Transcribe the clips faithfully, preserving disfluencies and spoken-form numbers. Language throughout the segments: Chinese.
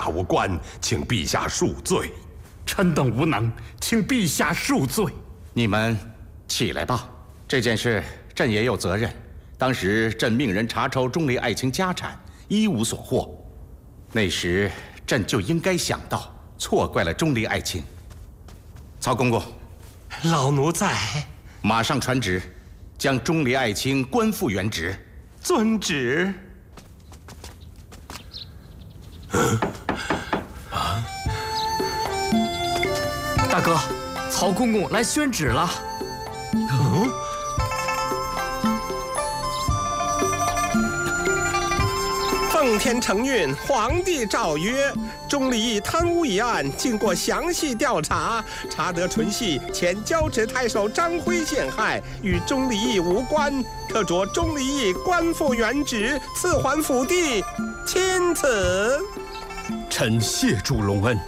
无关，请陛下恕罪。 臣等无能，请陛下恕罪。 你们起来吧，这件事朕也有责任。当时朕命人查抄钟离爱卿家产，一无所获。那时朕就应该想到，错怪了钟离爱卿。曹公公， 老奴在。 马上传旨，将钟离爱卿官复原职。 遵旨。 啊！大哥，曹公公来宣旨了。 嗯。 奉天承运，皇帝诏曰：钟离义贪污一案，经过详细调查，查得纯系前交趾太守张辉陷害，与钟离义无关，可着钟离义官复原职，赐还府地。钦此。 臣谢主隆恩。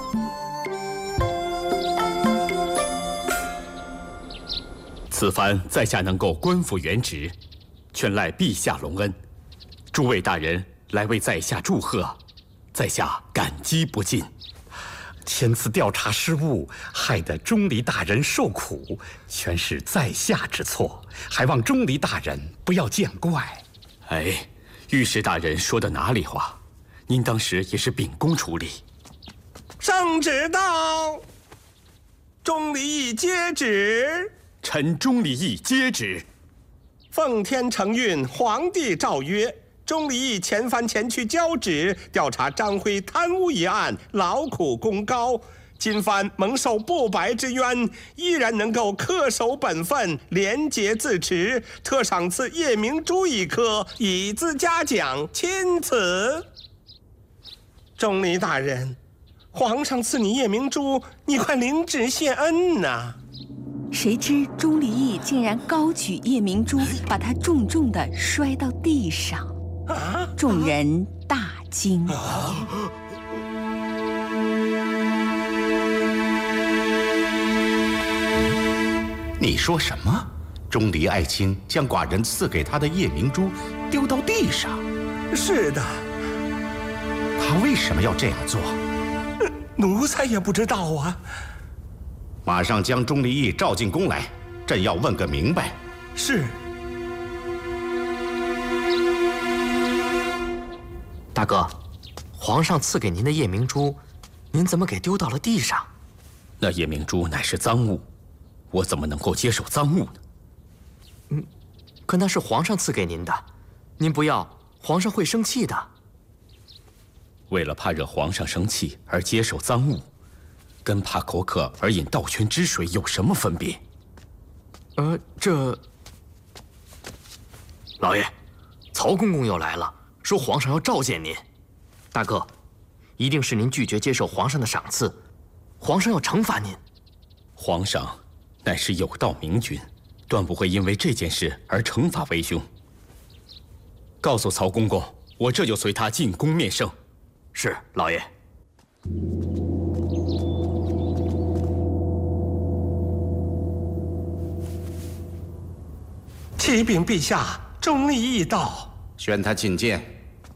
此番在下能够官复原职，全赖陛下隆恩。诸位大人来为在下祝贺，在下感激不尽。前次调查失误，害得钟离大人受苦，全是在下之错，还望钟离大人不要见怪。哎，御史大人说的哪里话？您当时也是秉公处理。 圣旨到，钟离义接旨。 臣钟离义接旨。 奉天承运，皇帝诏曰：钟离义前番前去交趾调查张辉贪污一案，劳苦功高。今番蒙受不白之冤，依然能够恪守本分，廉洁自持，特赏赐夜明珠一颗，以资嘉奖。钦此。钟离大人，皇上赐你夜明珠，你快领旨谢恩呐！ 谁知钟离义竟然高举夜明珠，把它重重地摔到地上。众人大惊。 你说什么？钟离爱卿将寡人赐给他的夜明珠丢到地上？ 是的。 他为什么要这样做？ 奴才也不知道啊。 马上将钟离义召进宫来，朕要问个明白。 是。 大哥，皇上赐给您的夜明珠，您怎么给丢到了地上？ 那夜明珠乃是赃物，我怎么能够接受赃物呢？ 嗯，可那是皇上赐给您的，您不要，皇上会生气的。 为了怕惹皇上生气而接受赃物，跟怕口渴而饮盗泉之水有什么分别？ 呃，这……老爷，曹公公又来了。说皇上要召见您，大哥，一定是您拒绝接受皇上的赏赐，皇上要惩罚您。 皇上乃是有道明君，断不会因为这件事而惩罚为兄。告诉曹公公，我这就随他进宫面圣。 是，老爷。 启禀陛下，钟离义到。 宣他觐见。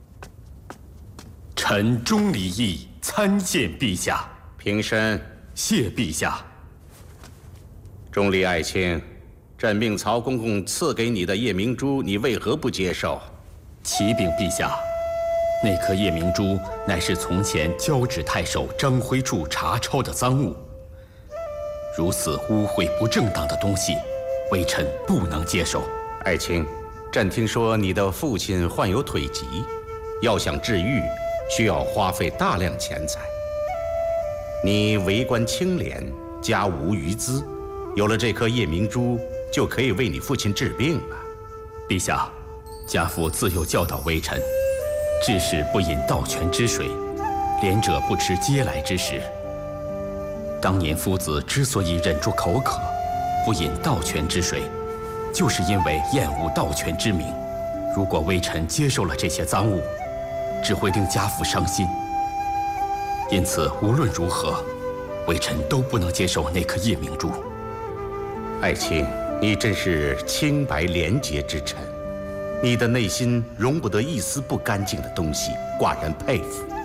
臣钟离义参见陛下。 平身。 谢陛下。 钟离爱卿，朕命曹公公赐给你的夜明珠，你为何不接受？ 启禀陛下，那颗夜明珠乃是从前交趾太守张辉处查抄的赃物，如此污秽不正当的东西，微臣不能接受。 爱卿，朕听说你的父亲患有腿疾，要想治愈，需要花费大量钱财。你为官清廉，家无余资，有了这颗夜明珠，就可以为你父亲治病了。 陛下，家父自幼教导微臣，治事不饮盗泉之水，廉者不吃嗟来之食。当年夫子之所以忍住口渴，不饮盗泉之水，就是因为厌恶盗泉之名。如果微臣接受了这些赃物，只会令家父伤心。因此，无论如何，微臣都不能接受那颗夜明珠。 爱卿，你真是清白廉洁之臣，你的内心容不得一丝不干净的东西，寡人佩服。